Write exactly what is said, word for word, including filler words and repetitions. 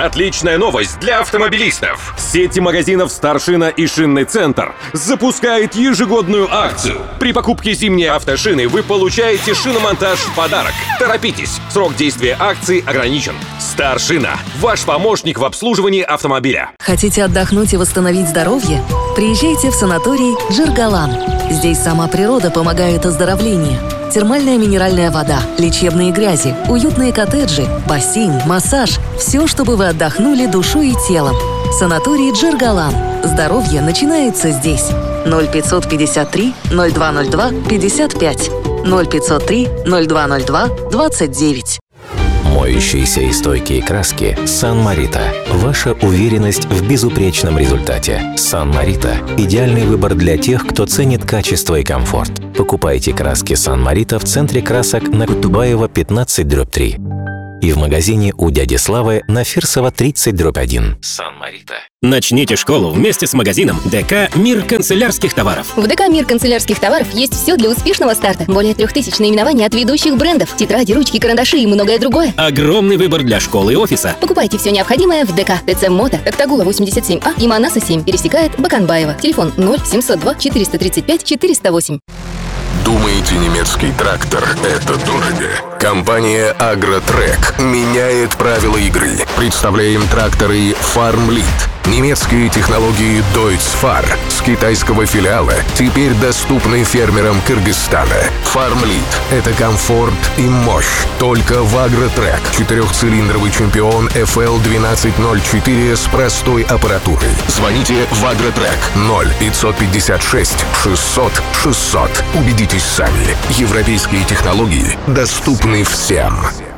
Отличная новость для автомобилистов. Сети магазинов «Старшина» и «Шинный центр» запускает ежегодную акцию. При покупке зимней автошины вы получаете шиномонтаж в подарок. Торопитесь, срок действия акции ограничен. «Старшина» – ваш помощник в обслуживании автомобиля. Хотите отдохнуть и восстановить здоровье? Приезжайте в санаторий «Джергалан». Здесь сама природа помогает оздоровлению. Термальная минеральная вода, лечебные грязи, уютные коттеджи, бассейн, массаж – все, чтобы вы отдохнули душой и телом. Санаторий «Джергалан». Здоровье начинается здесь. ноль пятьсот пятьдесят три ноль два ноль два пятьдесят пять ноль пятьсот три ноль два ноль два двадцать девять. Моющиеся и стойкие краски «Сан-Марита». Ваша уверенность в безупречном результате. «Сан-Марита» – идеальный выбор для тех, кто ценит качество и комфорт. Покупайте краски «Сан-Марита» в центре красок на Кутубаева пятнадцать дробь три и в магазине у дяди Славы на Фирсова тридцать дробь один. «Сан-Марита». Начните школу вместе с магазином ДК «Мир канцелярских товаров». В ДК «Мир канцелярских товаров» есть все для успешного старта. Более трех тысяч наименований от ведущих брендов, тетради, ручки, карандаши и многое другое. Огромный выбор для школы и офиса. Покупайте все необходимое в ДК ТЦ Мото, Токтагула восемьдесят семь А и Манаса семь. Пересекает Баканбаева. Телефон ноль семьсот два четыреста тридцать пять четыреста восемь. Думаете, немецкий трактор – это дорого? Компания «Агротрек» меняет правила игры. Представляем тракторы «Фармлит». Немецкие технологии Deutz-Fahr с китайского филиала теперь доступны фермерам Кыргызстана. «Фармлит» — это комфорт и мощь. Только в «Агротрек». Четырехцилиндровый чемпион эф эл двенадцать ноль четыре с простой аппаратурой. Звоните в «Агротрек» ноль пятьсот пятьдесят шесть шестьсот шестьсот. Убедитесь сами. Европейские технологии доступны всем.